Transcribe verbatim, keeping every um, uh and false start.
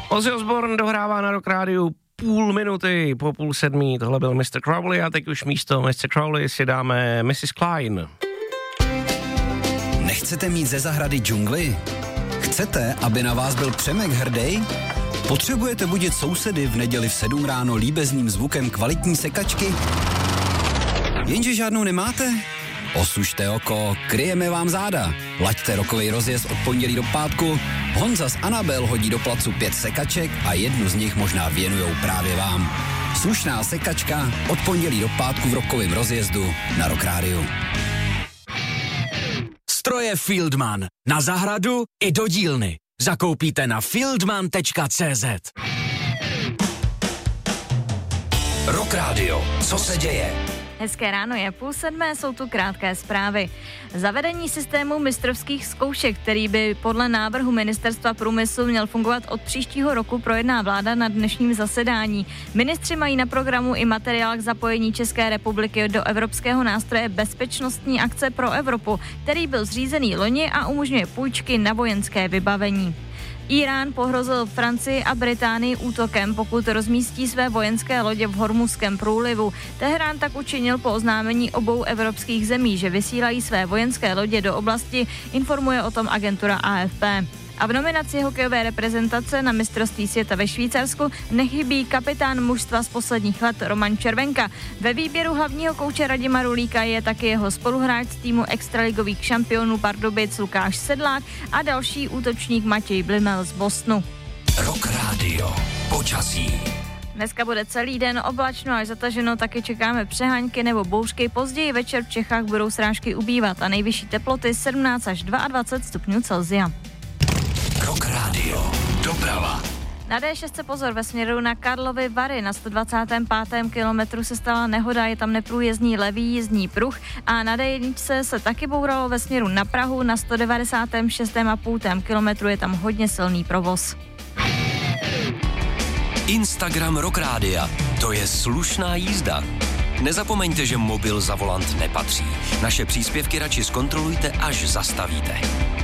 Ozzy Osbourne dohrává na Rock Rádiu půl minuty po půl sedmí. Tohle byl mister Crowley a teď už místo mister Crowley si dáme missus Klein. Nechcete mít ze zahrady džungli? Chcete, aby na vás byl Přemek hrdý? Potřebujete budit sousedy v neděli v sedm ráno líbezným zvukem kvalitní sekačky? Jenže žádnou nemáte? Osušte oko, kryjeme vám záda. Laďte rokovej rozjezd od pondělí do pátku. Honza s Anabel hodí do placu pět sekaček a jednu z nich možná věnujou právě vám. Slušná sekačka od pondělí do pátku v rokovém rozjezdu na Rock Rádiu. Stroje Fieldman. Na zahradu i do dílny. Zakoupíte na fieldman tečka cé zet. Rock Radio. Co se děje? Hezké ráno, je půl sedmé, jsou tu krátké zprávy. Zavedení systému mistrovských zkoušek, který by podle návrhu Ministerstva průmyslu měl fungovat od příštího roku, projedná vláda na dnešním zasedání. Ministři mají na programu i materiál k zapojení České republiky do evropského nástroje Bezpečnostní akce pro Evropu, který byl zřízený loni a umožňuje půjčky na vojenské vybavení. Irán pohrozil Francii a Británii útokem, pokud rozmístí své vojenské lodě v Hormuzském průlivu. Teherán tak učinil po oznámení obou evropských zemí, že vysílají své vojenské lodě do oblasti, informuje o tom agentura A F P. A v nominaci hokejové reprezentace na mistrovství světa ve Švýcarsku nechybí kapitán mužstva z posledních let Roman Červenka. Ve výběru hlavního kouče Radima Rulíka je taky jeho spoluhráč z týmu extraligových šampionů Pardubic Lukáš Sedlák a další útočník Matěj Blimel z Bostonu. Rock Radio. Počasí. Dneska bude celý den oblačno až zataženo, taky čekáme přeháňky nebo bouřky. Později večer v Čechách budou srážky ubývat a nejvyšší teploty sedmnáct až dvacet dva stupňů Celsia. Rock Radio. Doprava. Na D šest pozor, ve směru na Karlovy Vary na sto dvacátém pátém kilometru se stala nehoda, je tam neprůjezdný levý jízdní pruh a na D jedna se taky bouralo ve směru na Prahu na sto devadesátém šestém a půl kilometru, je tam hodně silný provoz. Instagram Rock Rádia. To je slušná jízda. Nezapomeňte, že mobil za volant nepatří. Naše příspěvky radši zkontrolujte, až zastavíte.